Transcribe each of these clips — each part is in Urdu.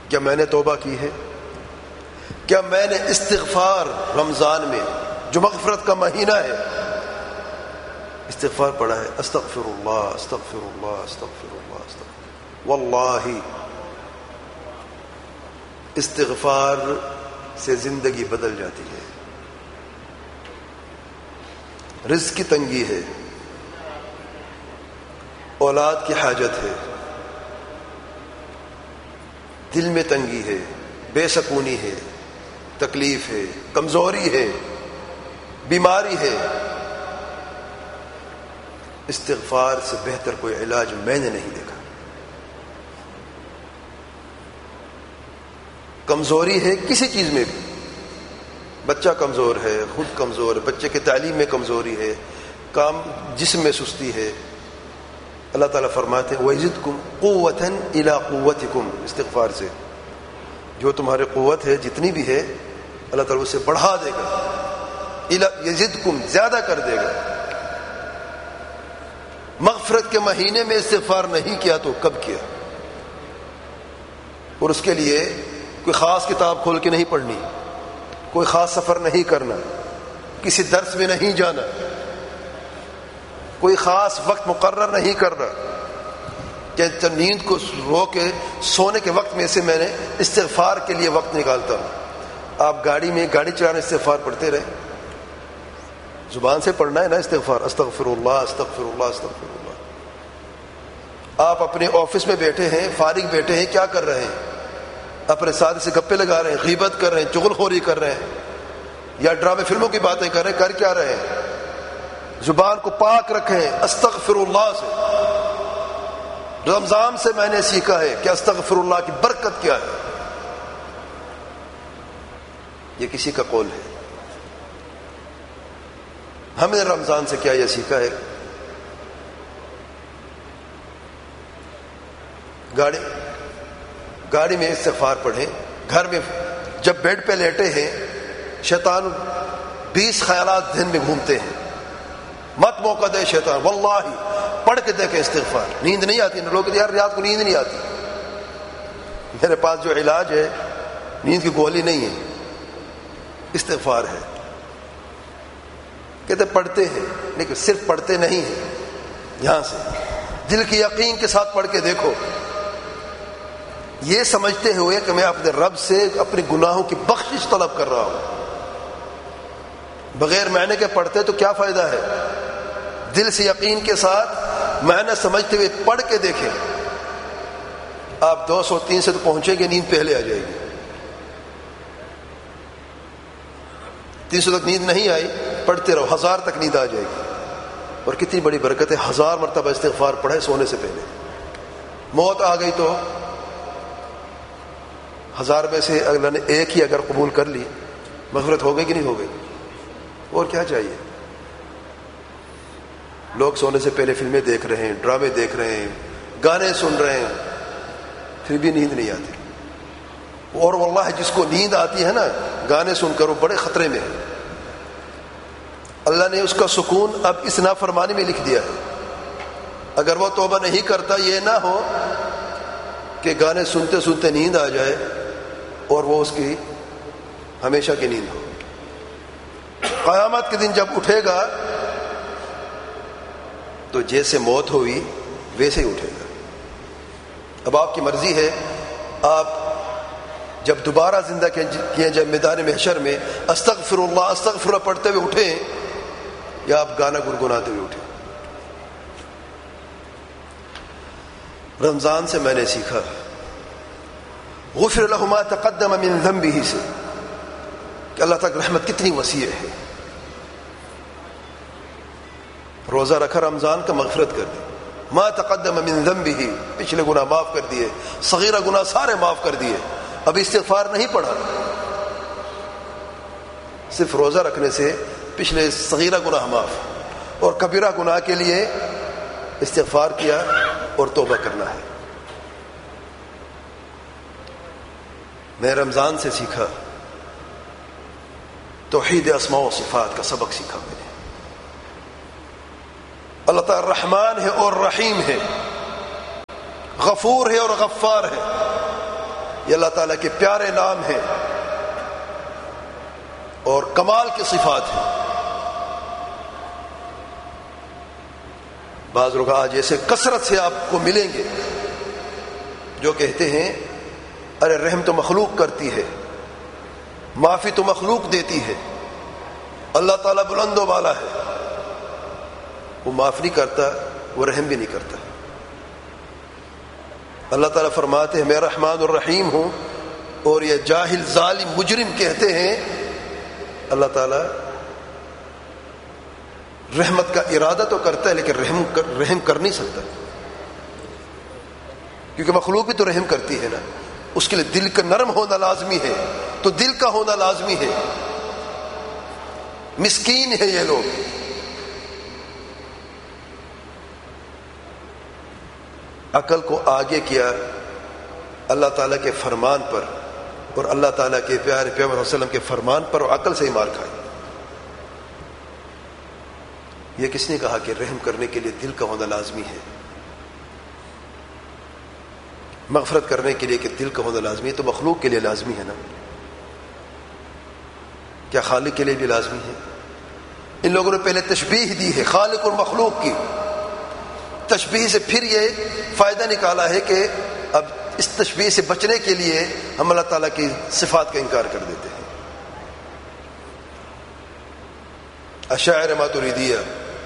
کیا میں نے توبہ کی ہے؟ کیا میں نے استغفار رمضان میں جو مغفرت کا مہینہ ہے استغفار پڑھا ہے؟ استغفر اللہ استغفر اللہ استغفر اللہ استغفر واللہ استغفار سے زندگی بدل جاتی ہے. رزق کی تنگی ہے، اولاد کی حاجت ہے، دل میں تنگی ہے، بے سکونی ہے، تکلیف ہے، کمزوری ہے، بیماری ہے. استغفار سے بہتر کوئی علاج میں نے نہیں دیکھا. کمزوری ہے کسی چیز میں بھی، بچہ کمزور ہے، خود کمزور ہے، بچے کی تعلیم میں کمزوری ہے، کام جسم میں سستی ہے، اللہ تعالیٰ فرماتے ہیں وَيَزِدْكُمْ قُوَّةً إِلَىٰ قُوَّتِكُمْ. استغفار سے جو تمہاری قوت ہے جتنی بھی ہے اللہ تعالیٰ اسے بڑھا دے گا. یزدکم زیادہ کر دے گا. مغفرت کے مہینے میں استغفار نہیں کیا تو کب کیا؟ اور اس کے لیے کوئی خاص کتاب کھول کے نہیں پڑھنی، کوئی خاص سفر نہیں کرنا، کسی درس میں نہیں جانا، کوئی خاص وقت مقرر نہیں کرنا کہ نیند کو رو کے سونے کے وقت میں سے میں نے استغفار کے لیے وقت نکالتا ہوں. آپ گاڑی میں گاڑی چلانے استغفار پڑھتے رہے، زبان سے پڑھنا ہے نا استغفار، استغفر اللہ استغفر اللہ استغفر اللہ. آپ اپنے آفس میں بیٹھے ہیں، فارغ بیٹھے ہیں، کیا کر رہے ہیں؟ اپنے ساتھ سے گپے لگا رہے ہیں، غیبت کر رہے ہیں، چغل خوری کر رہے ہیں، یا ڈرامے فلموں کی باتیں کر رہے ہیں. کر کیا رہے ہیں؟ زبان کو پاک رکھیں استغفر اللہ سے. رمضان سے میں نے سیکھا ہے کہ استغفر اللہ کی برکت کیا ہے. یہ کسی کا قول ہے. ہم نے رمضان سے کیا یہ سیکھا ہے؟ گاڑی میں استغفار پڑھیں. گھر میں جب بیڈ پہ لیٹے ہیں شیطان 20 خیالات ذہن میں گھومتے ہیں، مت موقع دے شیطان. واللہ پڑھ کے دیکھیں استغفار. نیند نہیں آتی، لوگ یار رات کو نیند نہیں آتی. میرے پاس جو علاج ہے نیند کی گولی نہیں ہے، استغفار ہے. کہتے پڑھتے ہیں لیکن صرف پڑھتے نہیں ہیں، یہاں سے دل کی یقین کے ساتھ پڑھ کے دیکھو، یہ سمجھتے ہوئے کہ میں اپنے رب سے اپنے گناہوں کی بخشش طلب کر رہا ہوں. بغیر معنی کے پڑھتے تو کیا فائدہ ہے؟ دل سے یقین کے ساتھ معنی سمجھتے ہوئے پڑھ کے دیکھیں. آپ 200 300 تو پہنچیں گے، نیند پہلے آ جائے گی. 300 تک نیند نہیں آئی، پڑھتے رہو، 1000 تک نیند آ جائے گی. اور کتنی بڑی برکت ہے، 1000 مرتبہ استغفار پڑھے سونے سے پہلے. موت آ گئی تو 1000 میں سے اللہ نے ایک ہی اگر قبول کر لی، مغفرت ہو گئی کہ نہیں ہو گئی؟ اور کیا چاہیے؟ لوگ سونے سے پہلے فلمیں دیکھ رہے ہیں، ڈرامے دیکھ رہے ہیں، گانے سن رہے ہیں، پھر بھی نیند نہیں آتی. اور واللہ جس کو نیند آتی ہے نا گانے سن کر، وہ بڑے خطرے میں ہے. اللہ نے اس کا سکون اب اس نافرمانی میں لکھ دیا ہے. اگر وہ توبہ نہیں کرتا، یہ نہ ہو کہ گانے سنتے سنتے نیند آ جائے اور وہ اس کی ہمیشہ کی نیند ہو. قیامت کے دن جب اٹھے گا تو جیسے موت ہوئی ویسے ہی اٹھے گا. اب آپ کی مرضی ہے، آپ جب دوبارہ زندہ کیے جائے میدان محشر میں استغفر اللہ پڑھتے ہوئے اٹھیں، یا آپ گانا گنگناتے ہوئے اٹھیں. رمضان سے میں نے سیکھا غفر له ما تقدم من ذنبه سے کہ اللہ تک رحمت کتنی وسیع ہے. روزہ رکھا رمضان کا، مغفرت کر دی. ما تقدم من ذنبه، پچھلے گناہ معاف کر دیے، صغیرہ گناہ سارے معاف کر دیے. ابھی استغفار نہیں پڑھا، صرف روزہ رکھنے سے پچھلے صغیرہ گناہ معاف، اور کبیرہ گناہ کے لیے استغفار کیا اور توبہ کرنا ہے. میں رمضان سے سیکھا توحید اسماء و صفات کا سبق سیکھا. میں نے اللہ تعالی رحمان ہے اور رحیم ہے، غفور ہے اور غفار ہے. یہ اللہ تعالیٰ کے پیارے نام ہیں اور کمال کی صفات ہیں. بعض لوگ آج ایسے کثرت سے آپ کو ملیں گے جو کہتے ہیں ارے رحم تو مخلوق کرتی ہے، معافی تو مخلوق دیتی ہے، اللہ تعالیٰ بلند و بالا ہے. وہ معاف نہیں کرتا، وہ رحم بھی نہیں کرتا. اللہ تعالیٰ فرماتے ہیں میں رحمان الرحیم ہوں، اور یہ جاہل ظالم مجرم کہتے ہیں اللہ تعالیٰ رحمت کا ارادہ تو کرتا ہے لیکن رحم کر نہیں سکتا، کیونکہ مخلوق بھی تو رحم کرتی ہے نا. اس کے لیے دل کا نرم ہونا لازمی ہے، تو دل کا ہونا لازمی ہے. مسکین ہے یہ لوگ. عقل کو آگے کیا اللہ تعالیٰ کے فرمان پر اور اللہ تعالیٰ کے پیارے پیغمبر صلی اللہ علیہ وسلم کے فرمان پر، اور عقل سے ہی مار کھائی. یہ کس نے کہا کہ رحم کرنے کے لیے دل کا ہونا لازمی ہے، مغفرت کرنے کے لیے کہ دل کا ہونا لازمی ہے؟ تو مخلوق کے لیے لازمی ہے نا، کیا خالق کے لیے بھی لازمی ہے؟ ان لوگوں نے پہلے تشبیہ دی ہے خالق اور مخلوق کی. تشبیہ سے پھر یہ فائدہ نکالا ہے کہ اب اس تشبیہ سے بچنے کے لیے ہم اللہ تعالیٰ کی صفات کا انکار کر دیتے ہیں. اشاعرہ ماتریدیہ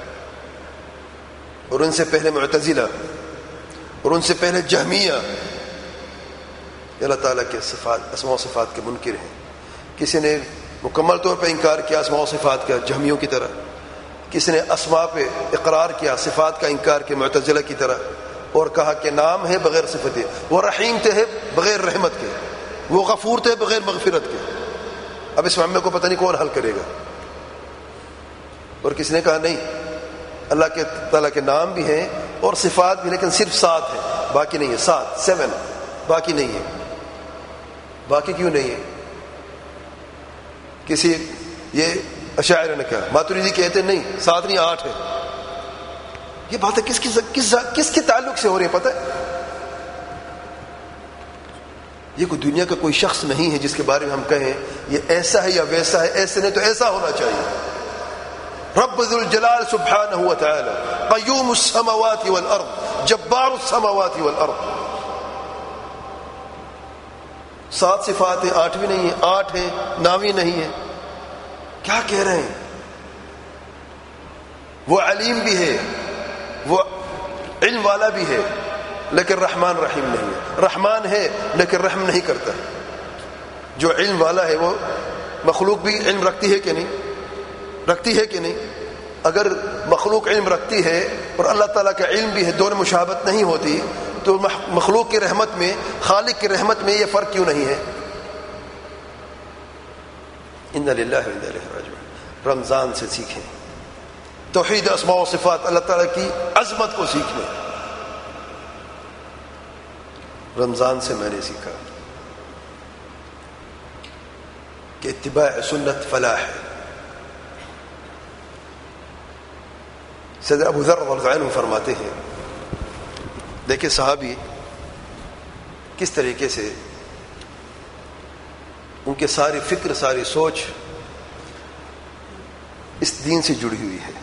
اور ان سے پہلے معتزلہ اور ان سے پہلے جہمیہ اللہ تعالیٰ کے صفات اسماء و صفات کے منکر ہیں. کسی نے مکمل طور پہ انکار کیا اسماء و صفات کا جہمیوں کی طرح، کسی نے اسماء پہ اقرار کیا صفات کا انکار کیا معتزلہ کی طرح، اور کہا کہ نام ہے بغیر صفت ہے، وہ رحیم تھے بغیر رحمت کے، وہ غفور تھے بغیر مغفرت کے. اب اس معاملے کو پتہ نہیں کون حل کرے گا. اور کسی نے کہا نہیں، اللہ کے تعالیٰ کے نام بھی ہیں اور صفات بھی، لیکن صرف 7 ہیں، باقی نہیں ہے. 7 باقی نہیں ہے. باقی کیوں نہیں ہے؟ کسی یہ اشاعرہ نے کہا، ماتریدی کہتے نہیں 7 نہیں 8 ہے. یہ باتیں کس کے تعلق سے ہو رہی ہے پتہ ہے؟ یہ کوئی دنیا کا کوئی شخص نہیں ہے جس کے بارے میں ہم کہیں یہ ایسا ہے یا ویسا ہے، ایسے نہیں تو ایسا ہونا چاہیے. رب ذو الجلال سبحانہ و تعالی قیوم السماوات والارض جبار السماوات والارض. 7 صفات ہیں، 8 بھی نہیں ہے، 8 ہے 9 نہیں ہے. کیا کہہ رہے ہیں؟ وہ علیم بھی ہے، وہ علم والا بھی ہے، لیکن رحمان رحیم نہیں ہے. رحمان ہے لیکن رحم نہیں کرتا. جو علم والا ہے وہ مخلوق بھی علم رکھتی ہے کہ نہیں؟ رکھتی ہے کہ نہیں؟ اگر مخلوق علم رکھتی ہے اور اللہ تعالیٰ کا علم بھی ہے، دونوں مشابہت نہیں ہوتی، تو مخلوق کی رحمت میں خالق کی رحمت میں یہ فرق کیوں نہیں ہے؟ ان للہ و انا الیہ راجعون. رمضان سے سیکھیں توحید اسماء و صفات، اللہ تعالیٰ کی عظمت کو سیکھیں. رمضان سے میں نے سیکھا کہ اتباع سنت فلاح ہے. سیدنا ابو ذر رضی اللہ عنہ فرماتے ہیں، دیکھیں صحابی کس طریقے سے ان کے ساری فکر ساری سوچ اس دین سے جڑی ہوئی ہے،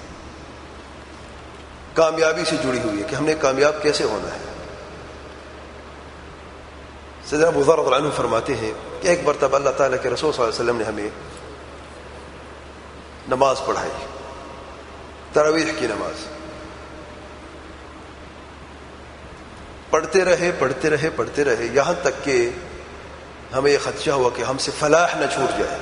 کامیابی سے جڑی ہوئی ہے کہ ہم نے کامیاب کیسے ہونا ہے. سیدنا ابو ذر رضی اللہ عنہ فرماتے ہیں کہ ایک مرتبہ اللہ تعالیٰ کے رسول صلی اللہ علیہ وسلم نے ہمیں نماز پڑھائی، تراویح کی نماز. پڑھتے رہے یہاں تک کہ ہمیں یہ خدشہ ہوا کہ ہم سے فلاح نہ چھوٹ جائے.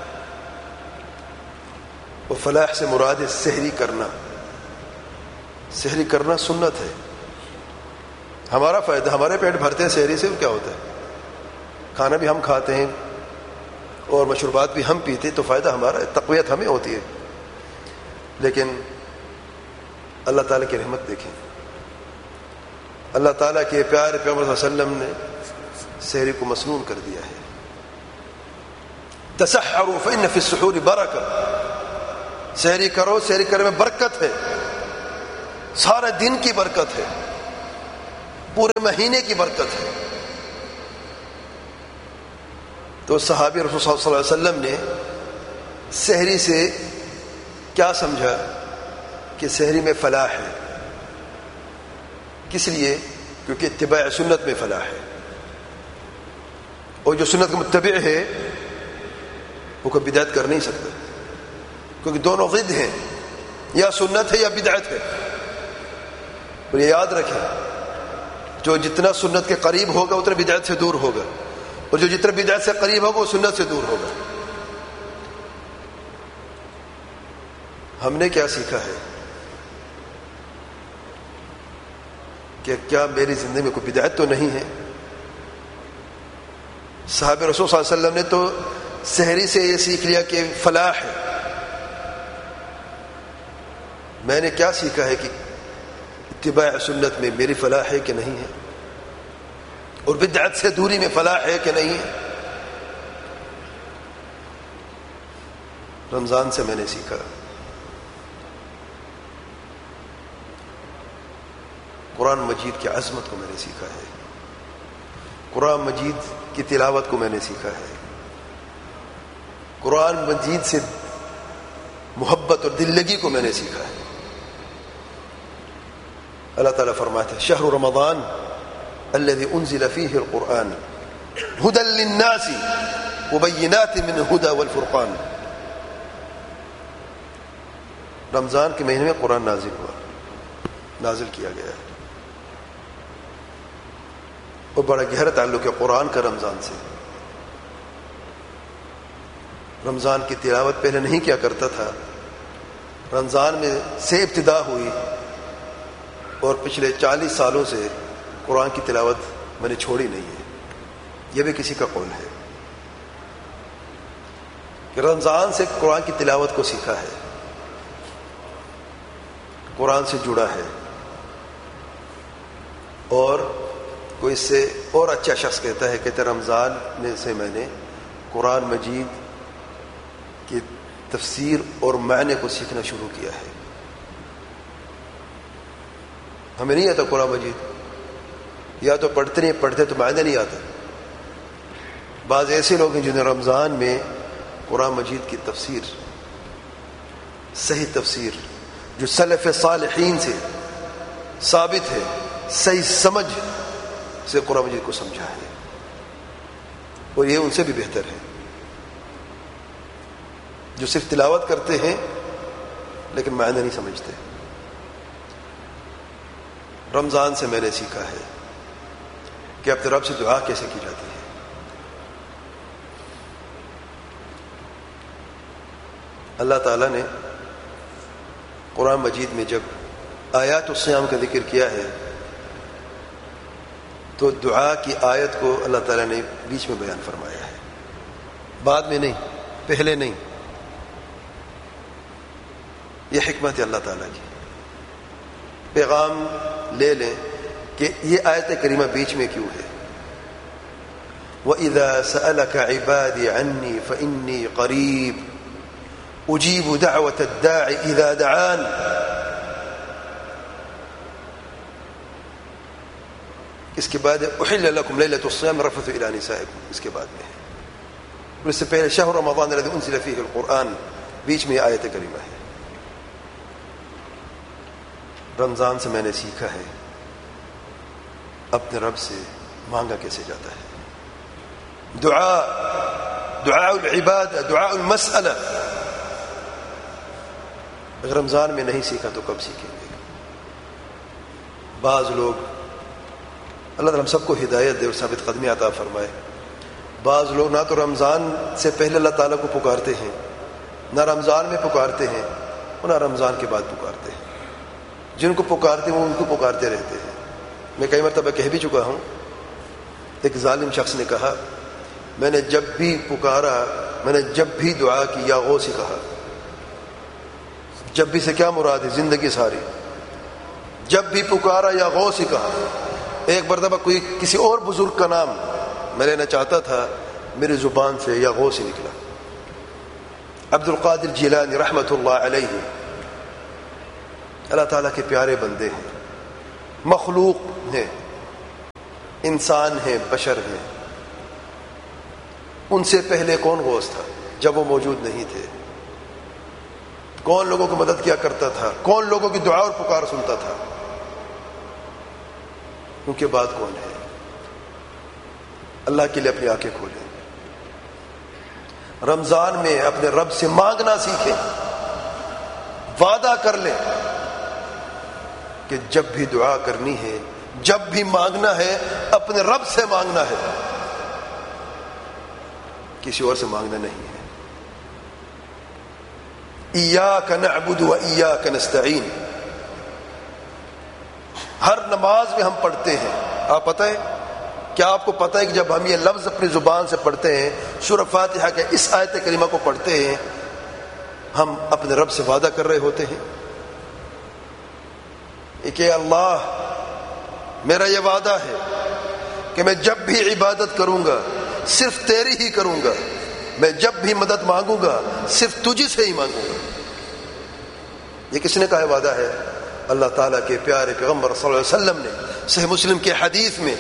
وہ فلاح سے مراد ہے سحری کرنا. سحری کرنا سنت ہے، ہمارا فائدہ، ہمارے پیٹ بھرتے ہیں سحری سے. کیا ہوتا ہے؟ کھانا بھی ہم کھاتے ہیں اور مشروبات بھی ہم پیتے، تو فائدہ ہمارا ہے، تقویت ہمیں ہوتی ہے. لیکن اللہ تعالیٰ کی رحمت دیکھیں، اللہ تعالیٰ کے پیارے پیغمبر صلی اللہ علیہ وسلم نے سحری کو مسنون کر دیا ہے. تسحروا فإن في السحور برکہ. سحری کرو، سحری کرنے میں برکت ہے، سارے دن کی برکت ہے، پورے مہینے کی برکت ہے. تو صحابی رسول صلی اللہ علیہ وسلم نے سحری سے کیا سمجھا کہ سحری میں فلاح ہے. کس لیے؟ کیونکہ اتباع سنت میں فلاح ہے، اور جو سنت کا متبع ہے وہ کوئی بدعت کر نہیں سکتا، کیونکہ دونوں ضد ہیں، یا سنت ہے یا بدعت ہے. اور یہ یاد رکھیں، جو جتنا سنت کے قریب ہوگا اتنا بدعت سے دور ہوگا، اور جو جتنا بدعت سے قریب ہوگا وہ سنت سے دور ہوگا. ہم نے کیا سیکھا ہے کہ کیا میری زندگی میں کوئی بدعت تو نہیں ہے؟ صحابہ رسول صلی اللہ علیہ وسلم نے تو سحری سے یہ سیکھ لیا کہ فلاح ہے. میں نے کیا سیکھا ہے کہ اتباع سنت میں میری فلاح ہے کہ نہیں ہے، اور بدعت سے دوری میں فلاح ہے کہ نہیں ہے. رمضان سے میں نے سیکھا. قرآن مجید کی عظمت کو میں نے سیکھا ہے، قرآن مجید کی تلاوت کو میں نے سیکھا ہے، قرآن مجید سے محبت اور دل لگی کو میں نے سیکھا ہے. اللہ تعالیٰ فرماتا ہے شہر رمضان الذي انزل فيه القرآن هدى للناس وبينات من الهدى والفرقان. رمضان کے مہینے میں قرآن نازل کیا گیا ہے، اور بڑا گہرا تعلق ہے قرآن کا رمضان سے. رمضان کی تلاوت پہلے نہیں کیا کرتا تھا، رمضان میں سے ابتدا ہوئی، اور پچھلے 40 سالوں سے قرآن کی تلاوت میں نے چھوڑی نہیں ہے. یہ بھی کسی کا قول ہے کہ رمضان سے قرآن کی تلاوت کو سیکھا ہے، قرآن سے جڑا ہے. اور کوئی اس سے اور اچھا شخص کہتا ہے کہ رمضان میں سے میں نے قرآن مجید کی تفسیر اور معنی کو سیکھنا شروع کیا ہے. ہمیں نہیں آتا قرآن مجید، یا تو پڑھتے تو معنی نہیں آتا. بعض ایسے لوگ ہیں جنہیں رمضان میں قرآن مجید کی تفسیر، صحیح تفسیر جو سلف صالحین سے ثابت ہے، صحیح سمجھ سے قرآن مجید کو سمجھا ہے، اور یہ ان سے بھی بہتر ہے جو صرف تلاوت کرتے ہیں لیکن معنی نہیں سمجھتے. رمضان سے میں نے سیکھا ہے کہ اپنے رب سے دعا کیسے کی جاتی ہے. اللہ تعالیٰ نے قرآن مجید میں جب آیات الصیام کا ذکر کیا ہے تو دعا کی آیت کو اللہ تعالیٰ نے بیچ میں بیان فرمایا ہے، بعد میں نہیں، پہلے نہیں. یہ حکمت ہے اللہ تعالیٰ کی. پیغام لے لیں کہ یہ آیت کریمہ بیچ میں کیوں ہے. وَإِذَا سَأَلَكَ عِبَادِي عَنِّي فَإِنِّي قَرِيبٌ أُجِيبُ دَعْوَةَ الدَّاعِ إِذَا دَعَانِ. اس کے بعد احل لکم لیلۃ الصیام الرفث الی نسائکم، اس کے بعد میں ہے. اور اس سے پہلے شہر رمضان الذی انزل فیہ القرآن، بیچ میں آیت کریمہ ہے. رمضان سے میں نے سیکھا ہے اپنے رب سے مانگا کیسے جاتا ہے. دعاء العبادہ، دعاء المسئلہ. اگر رمضان میں نہیں سیکھا تو کب سیکھیں گے؟ بعض لوگ، اللہ تعالیٰ ہم سب کو ہدایت دے اور ثابت قدمی عطا فرمائے، بعض لوگ نہ تو رمضان سے پہلے اللہ تعالیٰ کو پکارتے ہیں، نہ رمضان میں پکارتے ہیں، اور نہ رمضان کے بعد پکارتے ہیں. جن کو پکارتے ہیں وہ ان کو پکارتے رہتے ہیں. میں کئی مرتبہ کہہ بھی چکا ہوں، ایک ظالم شخص نے کہا میں نے جب بھی پکارا، میں نے جب بھی دعا کی یا غوث ہی کہا. جب بھی سے کیا مراد ہے؟ زندگی ساری. جب بھی پکارا یا غوث ہی کہا. ایک مرتبہ کوئی کسی اور بزرگ کا نام میں لینا چاہتا تھا، میری زبان سے یا غوث ہی نکلا. عبد القادر جیلانی رحمۃ اللہ علیہ اللہ تعالیٰ کے پیارے بندے ہیں، مخلوق ہیں، انسان ہیں، بشر ہیں. ان سے پہلے کون غوث تھا جب وہ موجود نہیں تھے؟ کون لوگوں کی مدد کیا کرتا تھا؟ کون لوگوں کی دعا اور پکار سنتا تھا؟ ان کے بعد کون ہے؟ اللہ کے لیے اپنی آنکھیں کھولیں. رمضان میں اپنے رب سے مانگنا سیکھیں. وعدہ کر لیں کہ جب بھی دعا کرنی ہے، جب بھی مانگنا ہے، اپنے رب سے مانگنا ہے، کسی اور سے مانگنا نہیں ہے. ایاک نعبد و ایاک نستعین ہر نماز میں ہم پڑھتے ہیں. آپ پتہ ہے کیا آپ کو پتہ ہے کہ جب ہم یہ لفظ اپنی زبان سے پڑھتے ہیں، سورہ فاتحہ کے اس آیت کریمہ کو پڑھتے ہیں، ہم اپنے رب سے وعدہ کر رہے ہوتے ہیں کہ اللہ میرا یہ وعدہ ہے کہ میں جب بھی عبادت کروں گا صرف تیری ہی کروں گا، میں جب بھی مدد مانگوں گا صرف تجھ سے ہی مانگوں گا. یہ کس نے کہا وعدہ ہے؟ اللہ تعالیٰ کے پیارے پیغمبر صلی اللہ علیہ وسلم نے صحیح مسلم کے حدیث میں،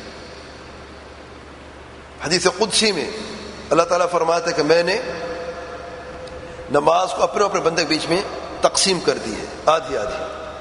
حدیث قدسی میں اللہ تعالیٰ فرماتا ہے کہ میں نے نماز کو اپنے اپنے بندے کے بیچ میں تقسیم کر دی ہے، آدھی آدھی.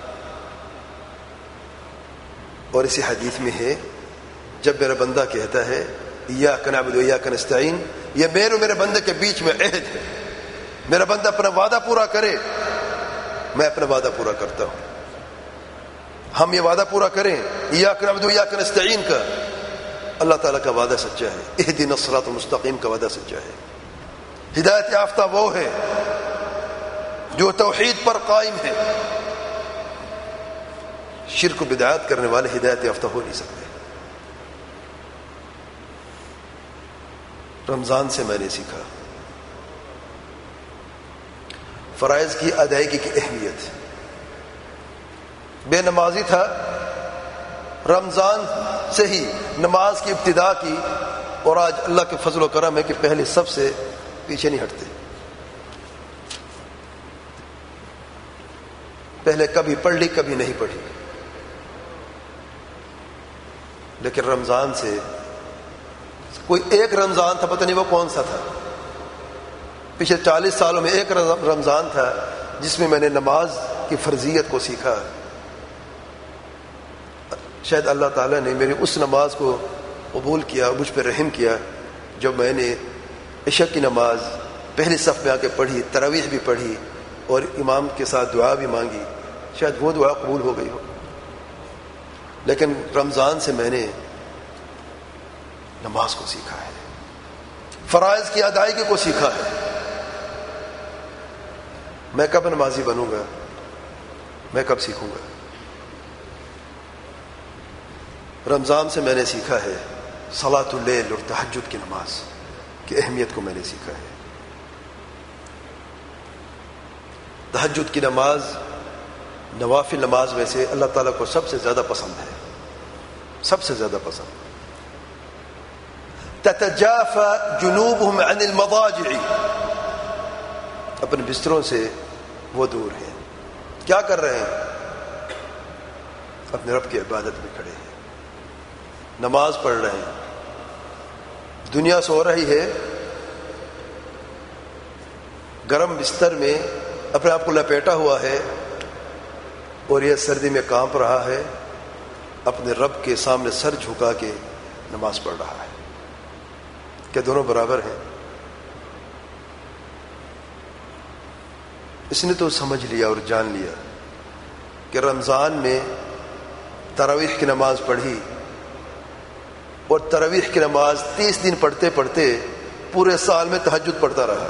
اور اسی حدیث میں ہے جب میرا بندہ کہتا ہے ایاک نعبد و ایاک نستعین، یہ میرے اور میرے بندے کے بیچ میں عہد ہے. میرا بندہ اپنا وعدہ پورا کرے، میں اپنا وعدہ پورا کرتا ہوں. ہم یہ وعدہ پورا کریں ایاک نعبد و ایاک نستعین کا. اللہ تعالیٰ کا وعدہ سچا ہے، اہدنا الصراط المستقیم کا وعدہ سچا ہے. ہدایت یافتہ وہ ہے جو توحید پر قائم ہے. شرک و بدعات کرنے والے ہدایت یافتہ ہو نہیں سکتے. رمضان سے میں نے سیکھا فرائض کی ادائیگی کی اہمیت. بے نمازی تھا، رمضان سے ہی نماز کی ابتدا کی، اور آج اللہ کے فضل و کرم ہے کہ پہلے سب سے پیچھے نہیں ہٹتے. پہلے کبھی پڑھ لی کبھی نہیں پڑھی، لیکن رمضان سے کوئی ایک رمضان تھا، پتہ نہیں وہ کون سا تھا، پچھلے 40 سالوں میں ایک رمضان تھا جس میں نے نماز کی فرضیت کو سیکھا. شاید اللہ تعالیٰ نے میری اس نماز کو قبول کیا، مجھ پہ رحم کیا، جب میں نے عشاء کی نماز پہلی صف میں آ کے پڑھی، تراویح بھی پڑھی اور امام کے ساتھ دعا بھی مانگی. شاید وہ دعا قبول ہو گئی ہو. لیکن رمضان سے میں نے نماز کو سیکھا ہے، فرائض کی ادائیگی کو سیکھا ہے. میں کب نمازی بنوں گا؟ میں کب سیکھوں گا؟ رمضان سے میں نے سیکھا ہے صلاۃ اللیل اور تہجد کی نماز کی اہمیت کو میں نے سیکھا ہے. تہجد کی نماز نوافل نماز میں سے اللہ تعالیٰ کو سب سے زیادہ پسند ہے، سب سے زیادہ پسند. تتجافى جنوبهم عن المضاجع، اپنے بستروں سے وہ دور ہیں. کیا کر رہے ہیں؟ اپنے رب کی عبادت میں کھڑے ہیں، نماز پڑھ رہے ہیں. دنیا سو رہی ہے، گرم بستر میں اپنے آپ کو لپیٹا ہوا ہے، اور یہ سردی میں کانپ رہا ہے، اپنے رب کے سامنے سر جھکا کے نماز پڑھ رہا ہے. کیا دونوں برابر ہیں؟ اس نے تو سمجھ لیا اور جان لیا کہ رمضان میں تراویح کی نماز پڑھی، اور تراویح کی نماز 30 دن پڑھتے پڑھتے پورے سال میں تہجد پڑھتا رہا.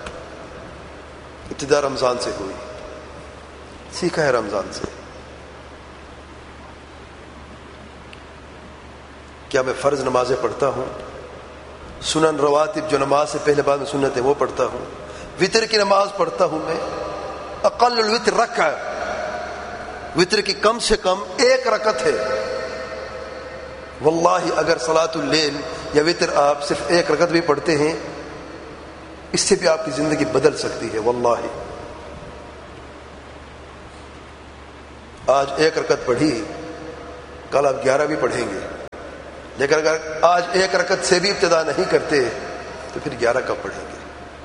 ابتدا رمضان سے ہوئی، سیکھا ہے رمضان سے. کیا میں فرض نمازیں پڑھتا ہوں؟ سنن رواتب جو نماز سے پہلے بعد میں سنت ہے وہ پڑھتا ہوں. وتر کی نماز پڑھتا ہوں میں. اقل الوتر رکعہ، وتر کی کم سے کم 1 رکعت ہے. واللہ اگر صلاۃ اللیل یا وتر آپ صرف 1 رکعت بھی پڑھتے ہیں، اس سے بھی آپ کی زندگی بدل سکتی ہے. واللہ آج 1 رکعت پڑھی، کل آپ 11 بھی پڑھیں گے. لیکن اگر آج 1 رکعت سے بھی ابتدا نہیں کرتے تو پھر 11 کب پڑھیں گے؟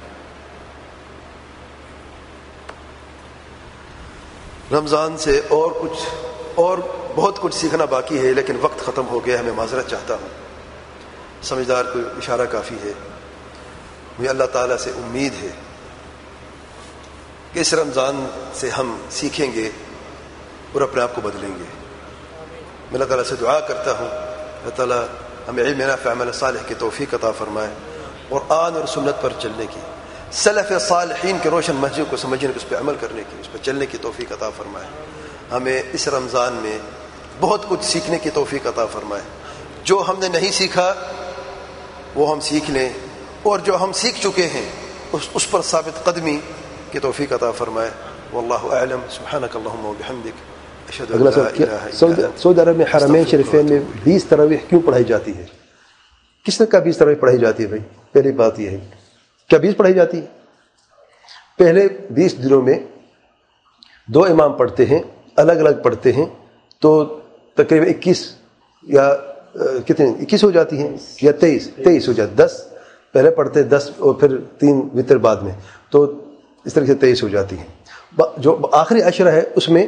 رمضان سے اور بہت کچھ سیکھنا باقی ہے، لیکن وقت ختم ہو گیا ہے. میں معذرت چاہتا ہوں. سمجھدار کو اشارہ کافی ہے. مجھے اللہ تعالیٰ سے امید ہے کہ اس رمضان سے ہم سیکھیں گے اور اپنے آپ کو بدلیں گے. میں اللہ تعالیٰ سے دعا کرتا ہوں اللہ تعالیٰ ہمیں علم نافع عمل صالح کی توفیق عطا فرمائے، قرآن اور سنت پر چلنے کی، سلف صالحین کے روشن منہج کو سمجھنے کی، اس پہ عمل کرنے کی، اس پہ چلنے کی توفیق عطا فرمائے. ہمیں اس رمضان میں بہت کچھ سیکھنے کی توفیق عطا فرمائے. جو ہم نے نہیں سیکھا وہ ہم سیکھ لیں، اور جو ہم سیکھ چکے ہیں اس پر ثابت قدمی کی توفیق عطا فرمائے. واللہ اعلم. سبحانک اللہم و بحمدک. اگلا سوال، سعودی عرب میں حرمین شریفین میں 20 تراویح کیوں پڑھائی جاتی ہے؟ کس نے کہا 20 تراویح پڑھائی جاتی ہے؟ بھائی پہلی بات یہ ہے، کیا 20 پڑھائی جاتی ہے؟ پہلے 20 دنوں میں 2 امام پڑھتے ہیں، الگ الگ پڑھتے ہیں، تو تقریباً 21 یا کتنے 21 ہو جاتی ہیں یا 23 ہو جاتی. 10 پہلے پڑھتے 10 اور پھر 3 وتر بعد میں، تو اس طرح سے 23 ہو جاتی ہیں. جو آخری عشرہ ہے اس میں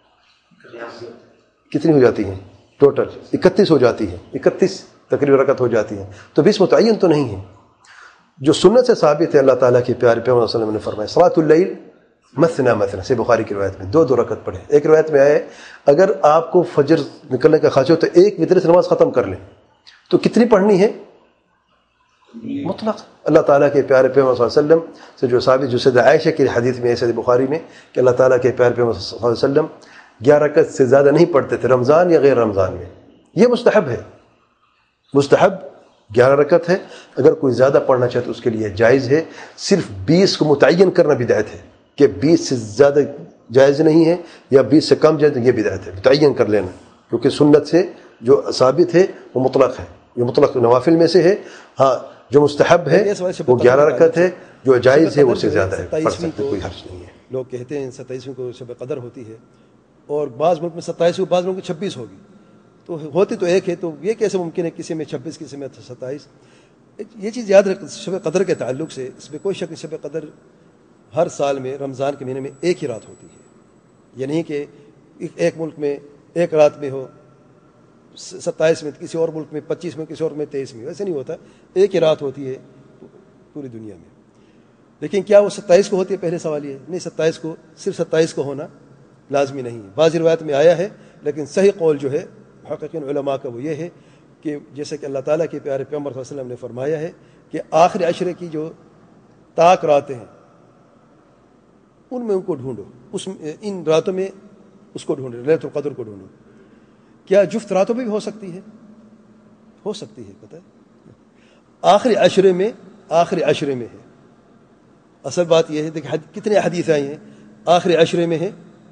کتنی ہو جاتی ہیں؟ ٹوٹل 31 ہو جاتی ہے. 31 تقریباً رکعت ہو جاتی ہیں. تو 20 متعین تو نہیں ہے. جو سنت سے ثابت ہے، اللہ تعالیٰ کے پیارے پیغمبر صلی اللہ علیہ وسلم نے فرمایا صلاۃ اللیل مثنی مثنی، سے بخاری کی روایت میں 2 رکعت پڑھیں. ایک روایت میں آئے اگر آپ کو فجر نکلنے کا خواہش ہو تو ایک وتر سے نماز ختم کر لیں. تو کتنی پڑھنی ہے؟ مطلق. اللہ تعالیٰ کے پیارے پیغمبر صلی اللہ علیہ وسلم سے جو ثابت، جو سیدہ عائشہ کی حدیث میں ہے صحیح بخاری میں، کہ اللہ تعالیٰ کے پیارے پیغمبر صلی اللہ علیہ وسلم 11 رکعت سے زیادہ نہیں پڑھتے تھے، رمضان یا غیر رمضان میں. یہ مستحب ہے، مستحب 11 رکعت ہے. اگر کوئی زیادہ پڑھنا چاہے تو اس کے لیے جائز ہے. صرف 20 کو متعین کرنا بدعت ہے، کہ 20 سے زیادہ جائز نہیں ہے یا 20 سے کم جائز، یہ بدعت ہے. متعین کر لینا، کیونکہ سنت سے جو ثابت ہے وہ مطلق ہے. یہ مطلق نوافل میں سے ہے. ہاں جو مستحب ہے وہ 11 رکعت ہے، جو جائز ہے وہ سے زیادہ ہے، پڑھ سکتے، کوئی حرج نہیں ہے. لوگ کہتے ہیں 27ویں کو شب قدر ہوتی ہے، اور بعض ملک میں 27 بعض ملک میں 26 ہوگی. تو ہوتی تو ایک ہے، تو یہ کیسے ممکن ہے کسی میں 26 کسی میں 27؟ یہ چیز یاد رکھ. شب قدر کے تعلق سے اس میں کوئی شک نہیں. شب قدر ہر سال میں رمضان کے مہینے میں ایک ہی رات ہوتی ہے. یہ نہیں کہ ایک ملک میں ایک رات میں ہو 27 میں، کسی اور ملک میں 25 میں، کسی اور میں 23 میں. ایسے نہیں ہوتا. ایک ہی رات ہوتی ہے پوری دنیا میں. لیکن کیا وہ 27 کو ہوتی ہے؟ پہلے سوال یہ ہے. نہیں، 27 کو صرف 27 کو ہونا لازمی نہیں ہے. بعض روایت میں آیا ہے، لیکن صحیح قول جو ہے محققین علماء کا وہ یہ ہے کہ جیسے کہ اللہ تعالیٰ کے پیارے پیغمبر صلی اللہ علیہ وسلم نے فرمایا ہے کہ آخری عشرے کی جو طاق راتیں ہیں ان میں ان کو ڈھونڈو، ان راتوں میں اس کو ڈھونڈو، لیلۃ القدر کو ڈھونڈو. کیا جفت راتوں میں بھی ہو سکتی ہے؟ ہو سکتی ہے. پتہ ہے آخری عشرے میں ہے. اصل بات یہ ہے دیکھیں کتنے حدیث آئی ہیں آخری عشرے میں ہے.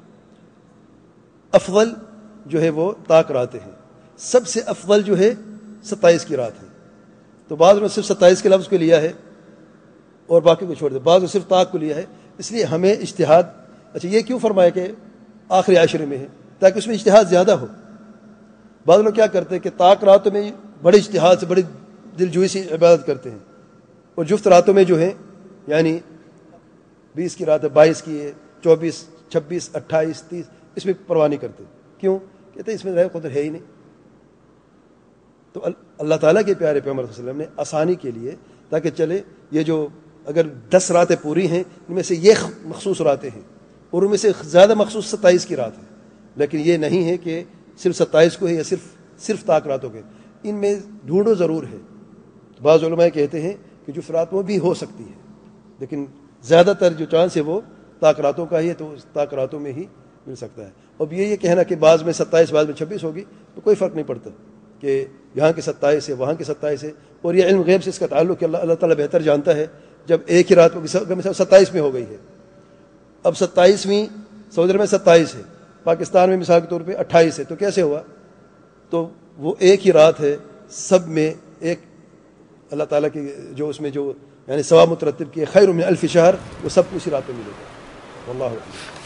افضل جو ہے وہ طاق راتیں ہیں. سب سے افضل جو ہے 27 کی رات ہے. تو بعض نے صرف 27 کے لفظ کو لیا ہے اور باقی کو چھوڑ دیا. بعض نے صرف طاق کو لیا ہے. اس لیے ہمیں اجتہاد، اچھا یہ کیوں فرمایا کہ آخری عشرے میں ہے؟ تاکہ اس میں اجتہاد زیادہ ہو. بعض لوگ کیا کرتے ہیں کہ طاق راتوں میں بڑے اجتہاد سے، بڑی دلجوئی سے عبادت کرتے ہیں، اور جفت راتوں میں جو ہے یعنی 20 کی رات ہے، 22 کی ہے، 24 26 28 30 اس میں پرواہ نہیں کرتے. کیوں؟ کہتے ہیں اس میں رہ قدر ہے ہی نہیں. تو اللہ تعالیٰ کے پیارے پیغمبر صلی اللہ علیہ وسلم نے آسانی کے لیے تاکہ چلے یہ جو اگر 10 راتیں پوری ہیں ان میں سے یہ مخصوص راتیں ہیں اور ان میں سے زیادہ مخصوص 27 کی رات ہے. لیکن یہ نہیں ہے کہ صرف 27 کو ہے یا صرف طاق راتوں کے. ان میں ڈھونڈو ضرور ہے. بعض علماء کہتے ہیں کہ جو رات میں بھی ہو سکتی ہے، لیکن زیادہ تر جو چانس ہے وہ طاق راتوں کا ہی ہے، تو طاق راتوں میں ہی مل سکتا ہے. اب یہ کہنا کہ بعض میں 27 بعض میں 26 ہوگی تو کوئی فرق نہیں پڑتا کہ یہاں کے 27 ہے وہاں کے 27 ہے. اور یہ علم غیب سے اس کا تعلق ہے، اللہ تعالیٰ بہتر جانتا ہے. جب ایک ہی رات میں 27 میں ہو گئی ہے، اب 27ویں سعودی عرب میں 27 ہے، پاکستان میں مثال کے طور پہ 28 ہے، تو کیسے ہوا؟ تو وہ ایک ہی رات ہے، سب میں ایک اللہ تعالیٰ کی جو اس میں جو یعنی ثواب مترتب کیے خیر من الف شہر، وہ سب کو اسی رات میں ملے گا. واللہ